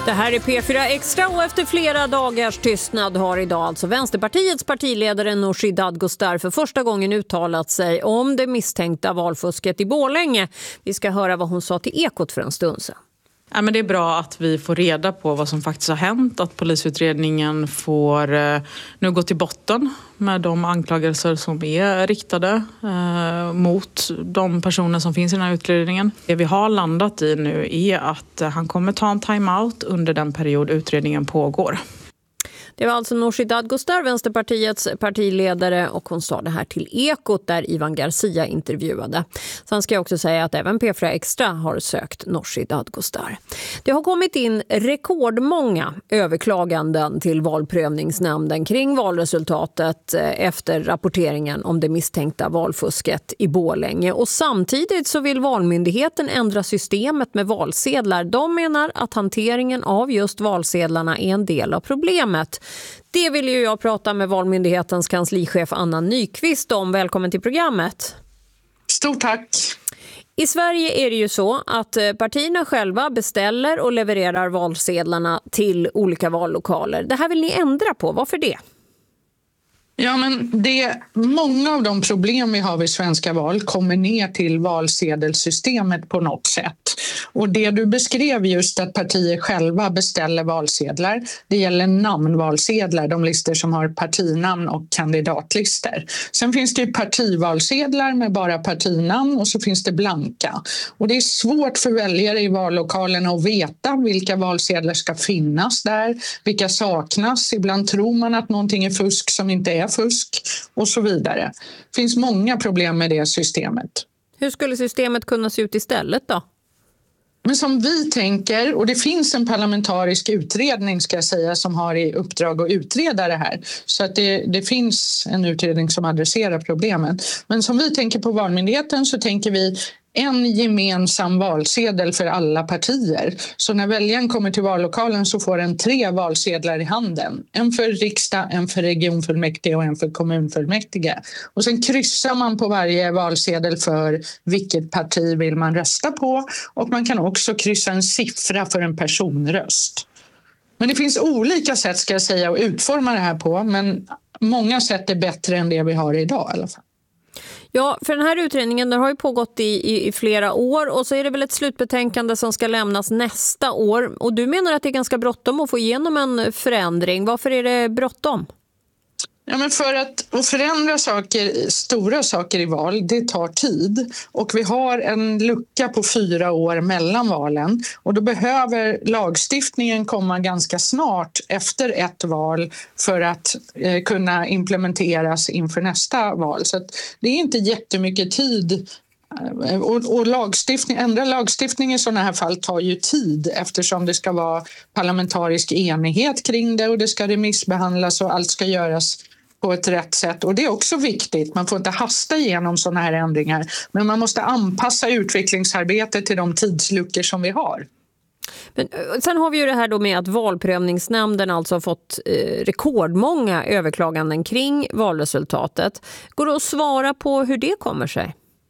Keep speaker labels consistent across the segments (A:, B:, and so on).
A: Det här är P4 Extra och efter flera dagars tystnad har idag alltså Vänsterpartiets partiledare Nooshi Dadgostar för första gången uttalat sig om det misstänkta valfusket i Borlänge. Vi ska höra vad hon sa till Ekot för en stund sedan.
B: Ja, men det är bra att vi får reda på vad som faktiskt har hänt, att polisutredningen får nu gå till botten med de anklagelser som är riktade mot de personer som finns i den här utredningen. Det vi har landat i nu är att han kommer ta en timeout under den period utredningen pågår.
A: Det var alltså Nooshi Dadgostar, Vänsterpartiets partiledare, och hon sa det här till Ekot där Ivan Garcia intervjuade. Sen ska jag också säga att även P4 Extra har sökt Nooshi Dadgostar. Det har kommit in rekordmånga överklaganden till valprövningsnämnden kring valresultatet efter rapporteringen om det misstänkta valfusket i Borlänge. Och samtidigt så vill Valmyndigheten ändra systemet med valsedlar. De menar att hanteringen av just valsedlarna är en del av problemet. Det vill ju jag prata med Valmyndighetens kanslichef Anna Nyqvist om. Välkommen till programmet.
C: Stort tack.
A: I Sverige är det ju så att partierna själva beställer och levererar valsedlarna till olika vallokaler. Det här vill ni ändra på. Varför det?
C: Ja, men många av de problem vi har vid svenska val kommer ner till valsedelssystemet på något sätt. Och det du beskrev just att partier själva beställer valsedlar, det gäller namnvalsedlar, de listor som har partinamn och kandidatlister. Sen finns det ju partivalsedlar med bara partinamn och så finns det blanka. Och det är svårt för väljare i vallokalen att veta vilka valsedlar ska finnas där, vilka saknas. Ibland tror man att någonting är fusk som inte är fusk och så vidare. Det finns många problem med det systemet.
A: Hur skulle systemet kunna se ut istället då?
C: Men som vi tänker, och det finns en parlamentarisk utredning ska jag säga som har i uppdrag att utreda det här. Så att det finns en utredning som adresserar problemen. Men som vi tänker på Valmyndigheten så tänker vi en gemensam valsedel för alla partier. Så när väljaren kommer till vallokalen så får den 3 valsedlar i handen. En för riksdag, en för regionfullmäktige och en för kommunfullmäktige. Och sen kryssar man på varje valsedel för vilket parti vill man rösta på. Och man kan också kryssa en siffra för en personröst. Men det finns olika sätt ska jag säga att utforma det här på. Men många sätt är bättre än det vi har idag i alla fall.
A: Ja, för den här utredningen den har ju pågått i flera år och så är det väl ett slutbetänkande som ska lämnas nästa år. Och du menar att det är ganska bråttom att få igenom en förändring. Varför är det bråttom?
C: Ja, men för att förändra stora saker i val, det tar tid. Och vi har en lucka på 4 år mellan valen. Och då behöver lagstiftningen komma ganska snart efter ett val för att kunna implementeras inför nästa val. Så att det är inte jättemycket tid. Och ändra lagstiftning i sådana här fall tar ju tid eftersom det ska vara parlamentarisk enighet kring det och det ska remissbehandlas och allt ska göras på ett rätt sätt. Och det är också viktigt. Man får inte hasta igenom sådana här ändringar. Men man måste anpassa utvecklingsarbetet till de tidsluckor som vi har.
A: Men sen har vi ju det här då med att valprövningsnämnden alltså har fått rekordmånga överklaganden kring valresultatet. Går det att svara på hur det kommer sig?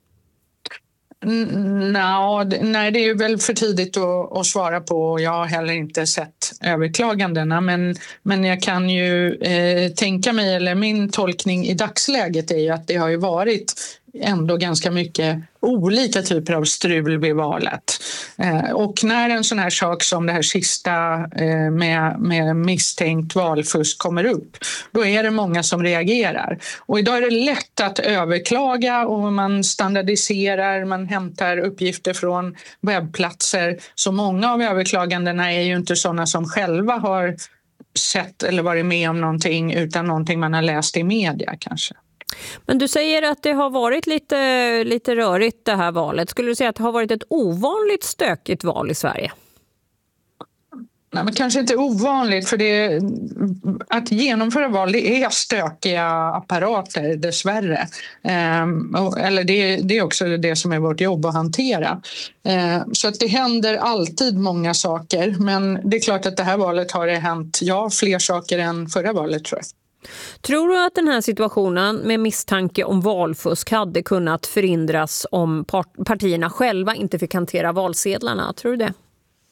C: Nej, det är ju väl för tidigt att svara på. Jag har heller inte sett överklagandena. Men jag kan ju tänka mig, eller min tolkning i dagsläget är ju att det har ju varit ändå ganska mycket olika typer av strul vid valet. Och när en sån här sak som det här sista med misstänkt valfusk kommer upp, då är det många som reagerar. Och idag är det lätt att överklaga och man standardiserar, man hämtar uppgifter från webbplatser. Så många av överklagandena är ju inte sådana som själva har sett eller varit med om någonting utan någonting man har läst i media kanske.
A: Men du säger att det har varit lite rörigt det här valet. Skulle du säga att det har varit ett ovanligt stökigt val i Sverige?
C: Nej, men kanske inte ovanligt, för att genomföra val det är stökiga apparater dessvärre. Eller det är också det som är vårt jobb att hantera. Så att det händer alltid många saker, men det är klart att det här valet har det hänt fler saker än förra valet tror jag.
A: Tror du att den här situationen med misstanke om valfusk hade kunnat förhindras om partierna själva inte fick hantera valsedlarna? Tror du det?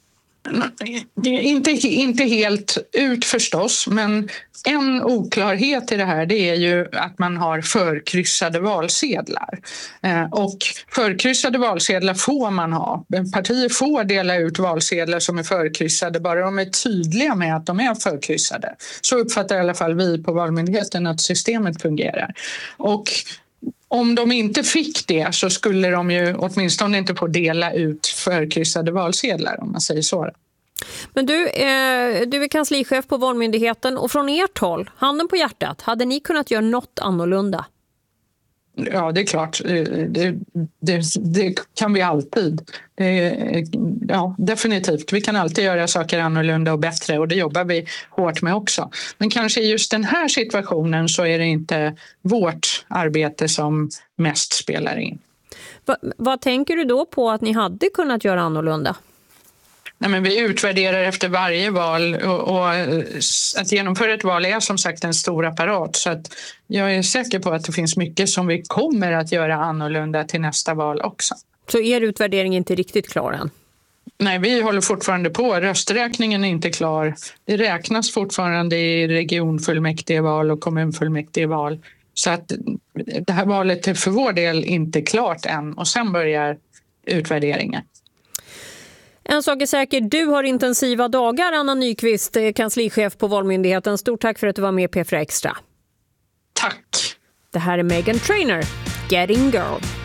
C: Inte helt ut förstås, men en oklarhet i det här det är ju att man har förkryssade valsedlar. Och förkryssade valsedlar får man ha. Partier får dela ut valsedlar som är förkryssade bara de är tydliga med att de är förkryssade. Så uppfattar i alla fall vi på Valmyndigheten att systemet fungerar. Och om de inte fick det så skulle de ju åtminstone inte få dela ut förkryssade valsedlar, om man säger så.
A: Men du är kanslichef på Valmyndigheten och från ert håll, handen på hjärtat, hade ni kunnat göra något annorlunda?
C: Ja, det är klart. Det kan vi alltid. Ja, definitivt. Vi kan alltid göra saker annorlunda och bättre och det jobbar vi hårt med också. Men kanske i just den här situationen så är det inte vårt arbete som mest spelar in.
A: Vad tänker du då på att ni hade kunnat göra annorlunda?
C: Nej, men vi utvärderar efter varje val och att genomföra ett val är som sagt en stor apparat. Så att jag är säker på att det finns mycket som vi kommer att göra annorlunda till nästa val också.
A: Så er utvärdering är inte riktigt klar än?
C: Nej, vi håller fortfarande på. Rösträkningen är inte klar. Det räknas fortfarande i regionfullmäktigeval och kommunfullmäktigeval. Så att det här valet är för vår del inte klart än och sen börjar utvärderingen.
A: En sak är säker, du har intensiva dagar, Anna Nyqvist, kanslichef på Valmyndigheten. Stort tack för att du var med i P4 Extra.
C: Tack!
A: Det här är Meghan Trainor, Getting Girl.